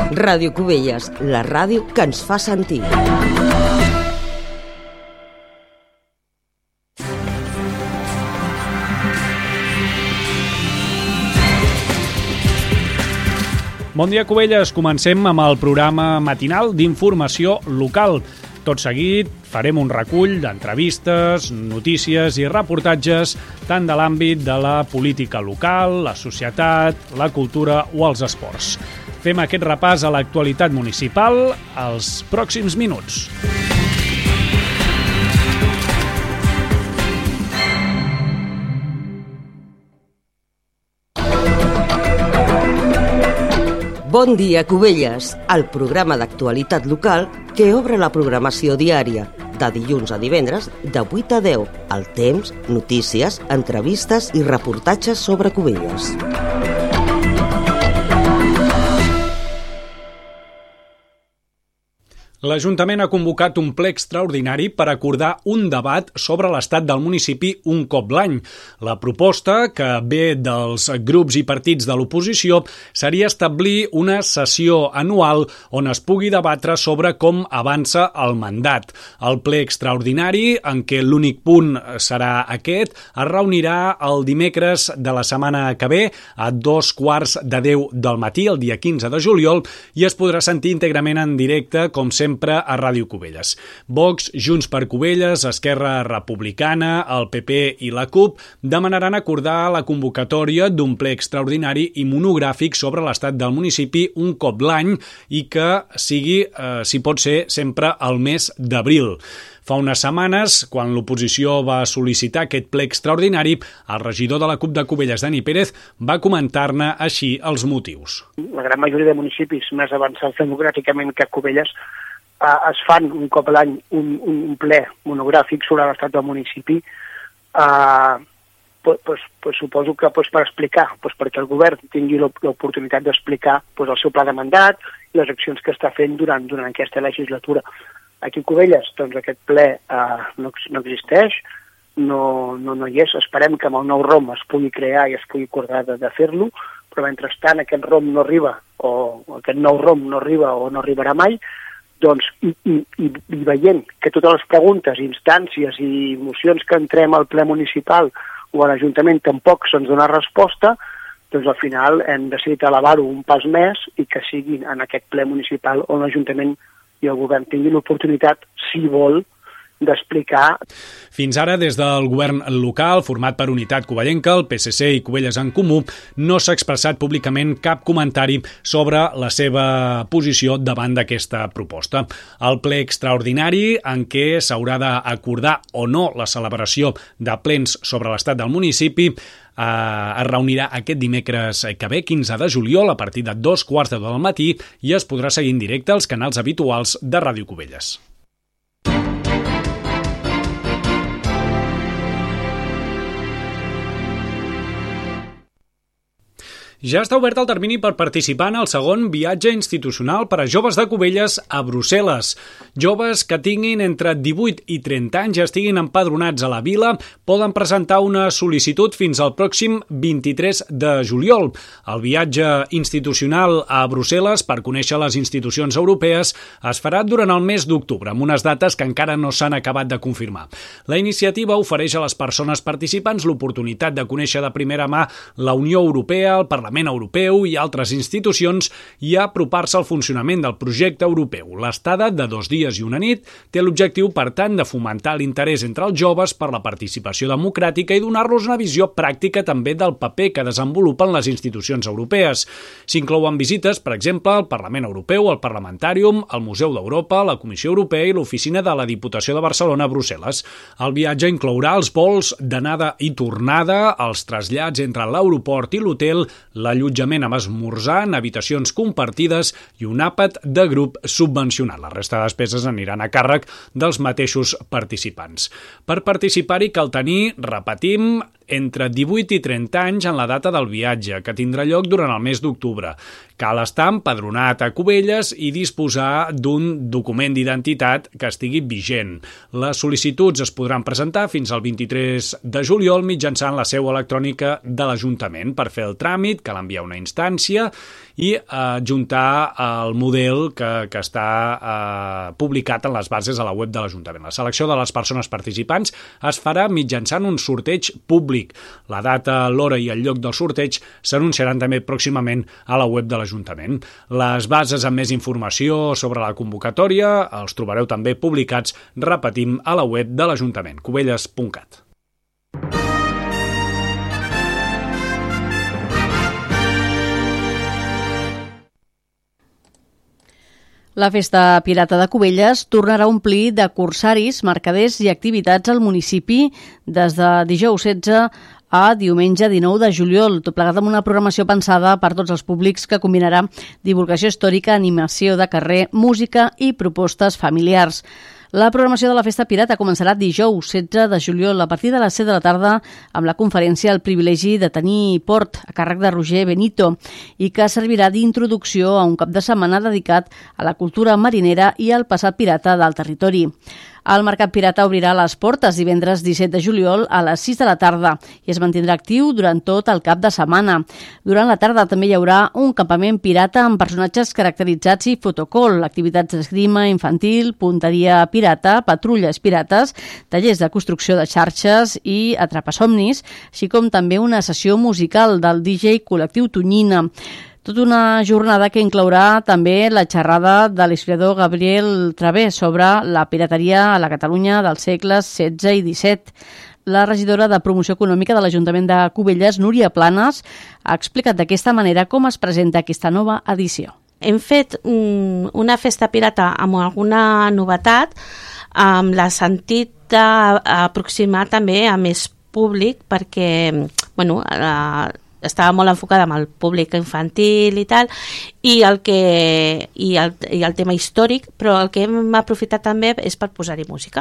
Ràdio Cubelles, la ràdio que ens fa sentir. Bon dia, Cubelles. Comencem amb el programa matinal d'informació local. Tot seguit farem un recull d'entrevistes, notícies i reportatges tant de l'àmbit de la política local, la societat, la cultura o els esports. Fem aquest repàs a l'actualitat municipal als pròxims minuts. Bon dia, Cubelles, el programa d'actualitat local que obre la programació diària, de dilluns a divendres, de 8 a 10, el temps, notícies, entrevistes i reportatges sobre Cubelles. L'Ajuntament ha convocat un ple extraordinari per acordar un debat sobre l'estat del municipi un cop l'any. La proposta, que ve dels grups i partits de l'oposició, seria establir una sessió anual on es pugui debatre sobre com avança el mandat. El ple extraordinari, en què l'únic punt serà aquest, es reunirà el dimecres de la setmana que ve a 9:15 del matí, el dia 15 de juliol, i es podrà sentir íntegrament en directe, com sempre, a Ràdio Cubelles. Vox, Junts per Cubelles, Esquerra Republicana, el PP i la CUP demanaran acordar la convocatòria d'un ple extraordinari i monogràfic sobre l'estat del municipi un cop l'any i que sigui, si pot ser, sempre al mes d'abril. Fa unes setmanes, quan l'oposició va sol·licitar aquest ple extraordinari, el regidor de la CUP de Cubelles, Dani Pérez, va comentar-ne així els motius. La gran majoria de municipis més avançats democràticament que Cubelles es fan un cop a l'any un ple monogràfic sobre l'estat del municipi, suposo que per explicar, perquè el govern tingui l'oportunitat d'explicar el seu pla de mandat i les accions que està fent durant aquesta legislatura. Aquí a Cubelles, doncs aquest ple no existeix, no hi és. Esperem que amb el nou ROM es pugui crear i es pugui acordar de fer-lo, però mentrestant aquest ROM no arriba, o aquest nou ROM no arriba o no arribarà mai, doncs, i veient que totes les preguntes, instàncies i mocions que entrem al ple municipal o a l'Ajuntament tampoc se'ns dona resposta, doncs al final hem decidit elevar-ho un pas més i que sigui en aquest ple municipal on l'Ajuntament i el govern tinguin l'oportunitat, si vol, d'explicar. Fins ara, des del govern local, format per Unitat Covellenca, el PSC i Cubelles en Comú, no s'ha expressat públicament cap comentari sobre la seva posició davant d'aquesta proposta. El ple extraordinari, en què s'haurà d'acordar o no la celebració de plens sobre l'estat del municipi, es reunirà aquest dimecres que ve, 15 de juliol, a partir de 2:15 del matí, i es podrà seguir en directe als canals habituals de Ràdio Cubelles. Ja està obert el termini per participar en el segon viatge institucional per a joves de Cubelles a Brussel·les. Joves que tinguin entre 18 i 30 anys i estiguin empadronats a la vila poden presentar una sol·licitud fins al pròxim 23 de juliol. El viatge institucional a Brussel·les per conèixer les institucions europees es farà durant el mes d'octubre, amb unes dates que encara no s'han acabat de confirmar. La iniciativa ofereix a les persones participants l'oportunitat de conèixer de primera mà la Unió Europea, el Parlament Europeu i altres institucions i apropar-se al funcionament del projecte europeu. L'estada de 2 dies i una nit té l'objectiu, per tant, de fomentar l'interès entre els joves per la participació democràtica i donar-los una visió pràctica també del paper que desenvolupen les institucions europees. S'inclouen visites, per exemple, al Parlament Europeu, al Parlamentàrium, al Museu d'Europa, la Comissió Europea i l'oficina de la Diputació de Barcelona a Brussel·les. El viatge inclourà els vols d'anada i tornada, els trasllats entre l'aeroport i l'hotel, l'allotjament amb esmorzar en habitacions compartides i un àpat de grup subvencionat. La resta de despeses aniran a càrrec dels mateixos participants. Per participar-hi cal tenir, repetim, entre 18 i 30 anys en la data del viatge, que tindrà lloc durant el mes d'octubre. Cal estar empadronat a Cubelles i disposar d'un document d'identitat que estigui vigent. Les sol·licituds es podran presentar fins al 23 de juliol mitjançant la seu electrònica de l'Ajuntament. Per fer el tràmit cal enviar una instància i adjuntar el model que està publicat en les bases a la web de l'Ajuntament. La selecció de les persones participants es farà mitjançant un sorteig públic. La data, l'hora i el lloc del sorteig s'anunciaran també pròximament a la web de l'Ajuntament. Les bases amb més informació sobre la convocatòria els trobareu també publicats, repetim, a la web de l'Ajuntament, cubelles.cat. La Festa Pirata de Cubelles tornarà a omplir de corsaris, mercaders i activitats al municipi des de dijous 16 a diumenge 19 de juliol, tot plegat amb una programació pensada per tots els públics que combinarà divulgació històrica, animació de carrer, música i propostes familiars. La programació de la Festa Pirata començarà dijous 16 de juliol a partir de les 7 de la tarda amb la conferència El privilegi de tenir port a càrrec de Roger Benito i que servirà d'introducció a un cap de setmana dedicat a la cultura marinera i al passat pirata del territori. El Mercat Pirata obrirà les portes divendres 17 de juliol a les 6 de la tarda i es mantindrà actiu durant tot el cap de setmana. Durant la tarda també hi haurà un campament pirata amb personatges caracteritzats i fotocall, activitats d'esgrima infantil, punteria pirata, patrulles pirates, tallers de construcció de xarxes i atrapasomnis, així com també una sessió musical del DJ Col·lectiu Tonyina. Tota una jornada que inclourà també la xerrada de l'historiador Gabriel Travé sobre la pirateria a la Catalunya dels segles XVI i XVII. La regidora de Promoció Econòmica de l'Ajuntament de Cubelles, Núria Planes, ha explicat d'aquesta manera com es presenta aquesta nova edició. Hem fet una festa pirata amb alguna novetat, amb la sentit d'aproximar també a més públic perquè, estava molt enfocada amb el públic infantil i tal, i el tema històric, però el que hem aprofitat també és per posar-hi música.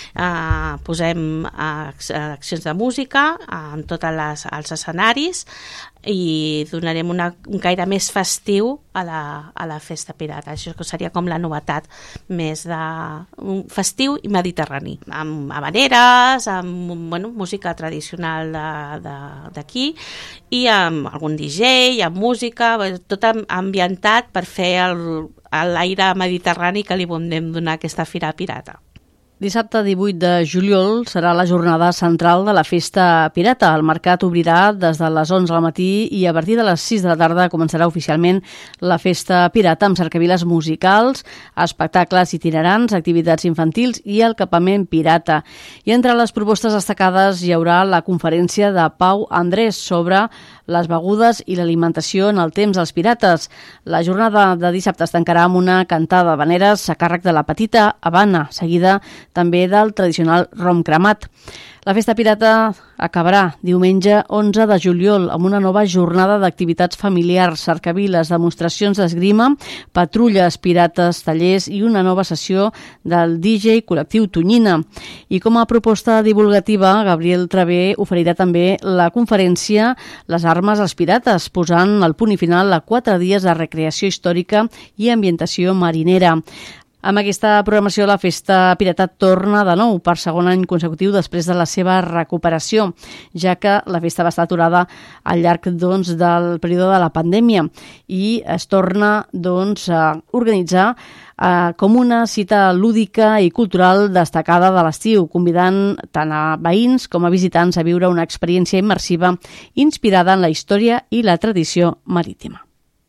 Posem accions de música en tots els escenaris i donarem un caire més festiu a la festa pirata. Això seria com la novetat més de festiu i mediterrani, amb havaneres, amb música tradicional d'aquí i amb algun DJ, amb música, tot ambientat per fer l'aire mediterrani que li volem donar a aquesta fira pirata. Dissabte 18 de juliol serà la jornada central de la Festa Pirata. El mercat obrirà des de les 11 del matí i a partir de les 6 de la tarda començarà oficialment la Festa Pirata amb cercaviles musicals, espectacles itinerants, activitats infantils i el campament pirata. I entre les propostes destacades hi haurà la conferència de Pau Andrés sobre les begudes i l'alimentació en el temps dels pirates. La jornada de dissabte es tancarà amb una cantada d'havaneres a càrrec de la Petita Habana, seguida també del tradicional rom cremat. La Festa Pirata acabarà diumenge 11 de juliol amb una nova jornada d'activitats familiars, cercaviles, demostracions d'esgrima, patrulles pirates, tallers i una nova sessió del DJ Col·lectiu Tonyina. I com a proposta divulgativa, Gabriel Travé oferirà també la conferència Les armes als pirates, posant el punt i final a 4 dies de recreació històrica i ambientació marinera. Amb aquesta programació, la Festa Pirata torna de nou per segon any consecutiu després de la seva recuperació, ja que la festa va estar aturada al llarg del període de la pandèmia i es torna a organitzar com una cita lúdica i cultural destacada de l'estiu, convidant tant a veïns com a visitants a viure una experiència immersiva inspirada en la història i la tradició marítima.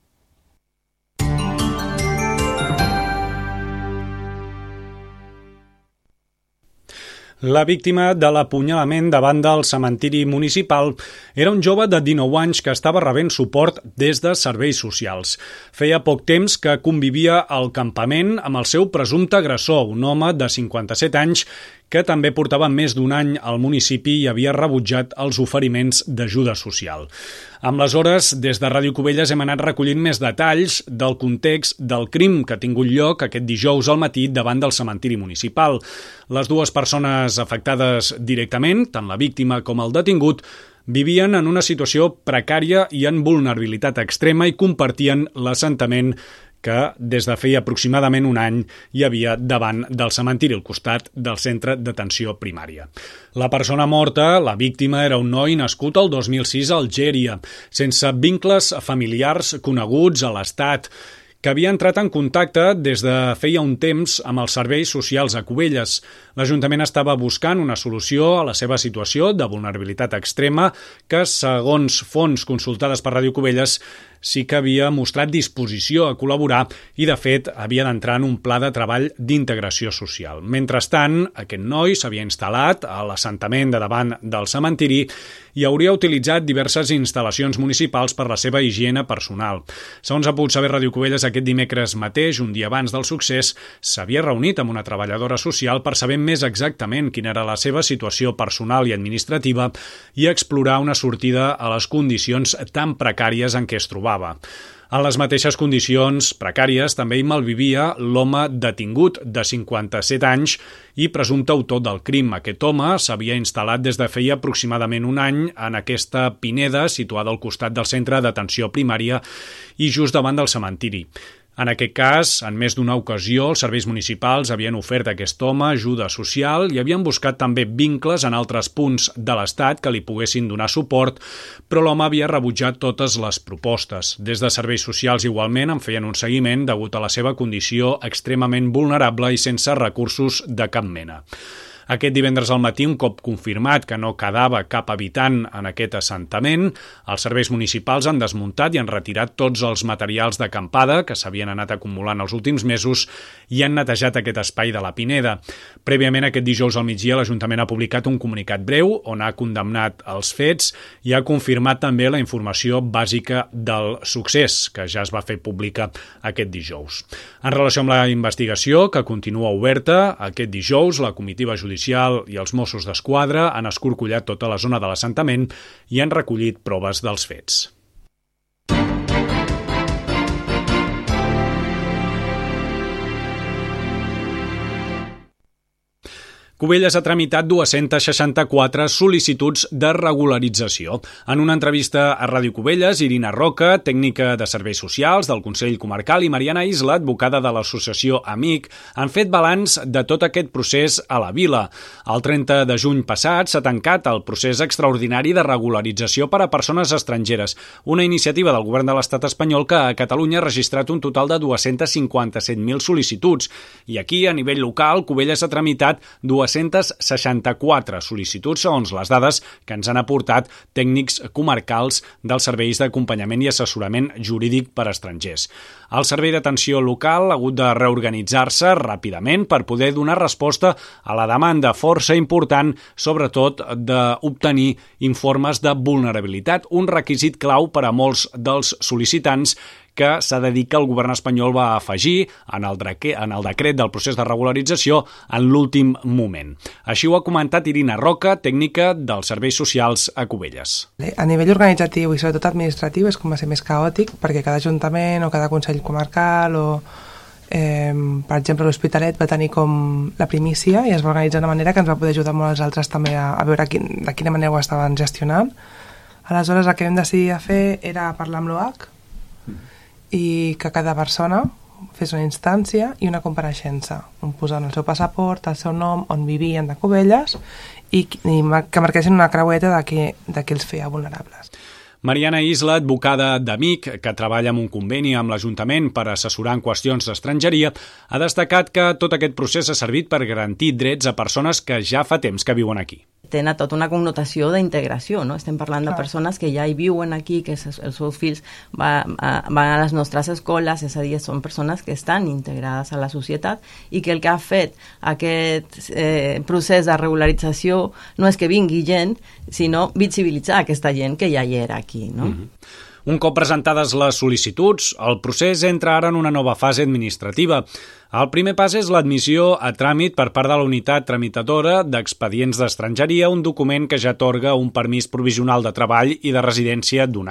La víctima de l'apunyalament davant del cementiri municipal era un jove de 19 anys que estava rebent suport des de serveis socials. Feia poc temps que convivia al campament amb el seu presumpte agressor, un home de 57 anys que també portava més d'un any al municipi i havia rebutjat els oferiments d'ajuda social. Amb les hores, des de Ràdio Cubelles hem anat recollint més detalls del context del crim que ha tingut lloc aquest dijous al matí davant del cementiri municipal. Les dues persones afectades directament, tant la víctima com el detingut, vivien en una situació precària i en vulnerabilitat extrema i compartien l'assentament que des de feia aproximadament un any hi havia davant del cementiri, al costat del centre d'atenció primària. La persona morta, la víctima, era un noi nascut el 2006 a Algèria, sense vincles familiars coneguts a l'Estat, que havia entrat en contacte des de feia un temps amb els serveis socials a Cubelles. L'Ajuntament estava buscant una solució a la seva situació de vulnerabilitat extrema que, segons fonts consultades per Ràdio Cubelles, sí que havia mostrat disposició a col·laborar i, de fet, havia d'entrar en un pla de treball d'integració social. Mentrestant, aquest noi s'havia instal·lat a l'assentament de davant del cementiri i hauria utilitzat diverses instal·lacions municipals per la seva higiene personal. Segons ha pogut saber Ràdio Cubelles, aquest dimecres mateix, un dia abans del succés, s'havia reunit amb una treballadora social per saber més exactament quina era la seva situació personal i administrativa i explorar una sortida a les condicions tan precàries en què es trobava. En les mateixes condicions precàries també hi malvivia l'home detingut de 57 anys i presumpte autor del crim. Aquest home s'havia instal·lat des de feia aproximadament un any en aquesta pineda situada al costat del centre d'atenció primària i just davant del cementiri. En aquest cas, en més d'una ocasió, els serveis municipals havien ofert a aquest home ajuda social i havien buscat també vincles en altres punts de l'Estat que li poguessin donar suport, però l'home havia rebutjat totes les propostes. Des de serveis socials igualment en feien un seguiment degut a la seva condició extremament vulnerable i sense recursos de cap mena. Aquest divendres al matí, un cop confirmat que no quedava cap habitant en aquest assentament, els serveis municipals han desmuntat i han retirat tots els materials d'acampada que s'havien anat acumulant els últims mesos i han netejat aquest espai de la Pineda. Prèviament, aquest dijous al migdia, l'Ajuntament ha publicat un comunicat breu on ha condemnat els fets i ha confirmat també la informació bàsica del succés, que ja es va fer pública aquest dijous. En relació amb la investigació, que continua oberta, aquest dijous la comitiva judicial i els Mossos d'Esquadra han escorcollat tota la zona de l'assentament i han recollit proves dels fets. Cubelles ha tramitat 264 sol·licituds de regularització. En una entrevista a Ràdio Cubelles, Irina Roca, tècnica de serveis socials del Consell Comarcal, i Mariana Isla, advocada de l'associació Amic, han fet balanç de tot aquest procés a la vila. El 30 de juny passat s'ha tancat el procés extraordinari de regularització per a persones estrangeres, una iniciativa del govern de l'estat espanyol que a Catalunya ha registrat un total de 257.000 sol·licituds. I aquí, a nivell local, Cubelles ha tramitat 264 sol·licituds, segons les dades que ens han aportat tècnics comarcals dels serveis d'acompanyament i assessorament jurídic per a estrangers. El servei d'atenció local ha hagut de reorganitzar-se ràpidament per poder donar resposta a la demanda força important, sobretot d'obtenir informes de vulnerabilitat, un requisit clau per a molts dels sol·licitants que s'ha de dir que el govern espanyol va afegir en el decret del procés de regularització en l'últim moment. Així ho ha comentat Irina Roca, tècnica dels serveis socials a Cubelles. A nivell organitzatiu i sobretot administratiu és com a ser més caòtic perquè cada ajuntament o cada consell comarcal o per exemple l'Hospitalet va tenir com la primícia i es va organitzar d'una manera que ens va poder ajudar molt als altres també a veure de quina manera ho estaven gestionant. Aleshores el que vam decidir a fer era parlar amb l'OAC i que cada persona fes una instància i una compareixença, on posant el seu passaport, el seu nom, on vivien de Cubelles i que marquessin una creueta de què els feia vulnerables. Mariana Isla, advocada d'Amic, que treballa amb un conveni amb l'Ajuntament per assessorar en qüestions d'estrangeria, ha destacat que tot aquest procés ha servit per garantir drets a persones que ja fa temps que viuen aquí. Tenen tota una connotació d'integració, no? Estem parlant de persones que ja hi viuen aquí, que els seus fills van a les nostres escoles, és a dir, són persones que estan integrades a la societat i que el que ha fet aquest procés de regularització no és que vingui gent, sinó visibilitzar aquesta gent que ja hi era aquí, no? Un cop presentades les sol·licituds, el procés entra ara en una nova fase administrativa. El primer pas és l'admissió a tràmit per part de la unitat tramitadora d'expedients d'estrangeria, un document que ja atorga un permís provisional de treball i de residència d'un